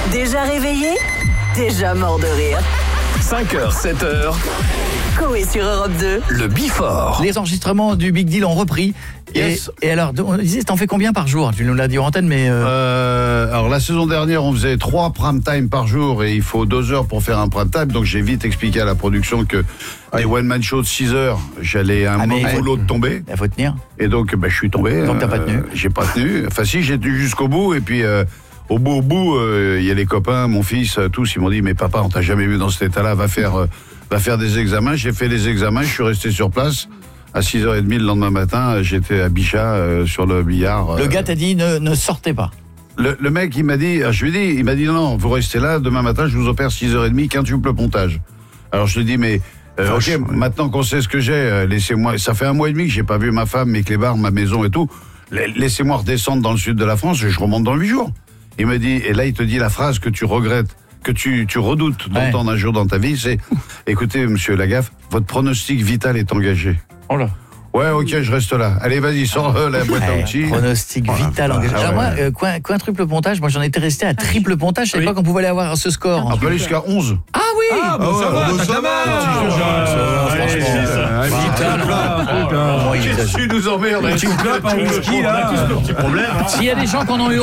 Déjà réveillé, déjà mort de rire. 5h, 7h, Coé sur Europe 2. le Before. Les enregistrements du Big Deal ont repris. Yes. Et alors, on disait, t'en fais combien par jour? Tu nous l'as dit en antenne, mais... Alors la saison dernière, on faisait 3 prime time par jour et il faut 2 heures pour faire un prime time. Donc j'ai vite expliqué à la production que les one man shows de 6 heures, j'allais à un moment ou l'autre tomber. Il faut tenir. Et donc je suis tombé. Donc t'as pas tenu. J'ai pas tenu. Enfin si, j'ai tenu jusqu'au bout et puis au bout, il y a les copains, mon fils, tous, ils m'ont dit mais papa, on t'a jamais vu dans cet état-là, va faire des examens. J'ai fait les examens, je suis resté sur place. À 6h30 le lendemain matin, j'étais à Bichat sur le billard. Le gars t'a dit ne sortez pas. Le mec, il m'a dit, il m'a dit non, vous restez là, demain matin, je vous opère 6h30, quintuple pontage. Alors je lui dis, mais ok, maintenant qu'on sait ce que j'ai, laissez-moi, ça fait 1 mois et demi que j'ai pas vu ma femme, mes clébards, ma maison et tout, laissez-moi redescendre dans le sud de la France et je remonte dans 8 jours. Il me dit, et là il te dit la phrase que tu regrettes, que tu redoutes d'entendre un jour dans ta vie, c'est, écoutez monsieur Lagaffe, votre pronostic vital est engagé. Oh là. Ouais, ok, je reste là. Allez, vas-y, sors la boîte à outils. Pronostic vital engagé. Alors moi, quintuple pontage, moi j'en étais resté à triple pontage. Je savais pas qu'on pouvait aller avoir ce score. On peut aller jusqu'à 11. Ah oui. Ah, bah ça va, t'as ta main. Qu'est-ce que tu nous emmerdes? Tu me clopes un whisky, là. Petit problème. S'il y a des gens qui en ont eu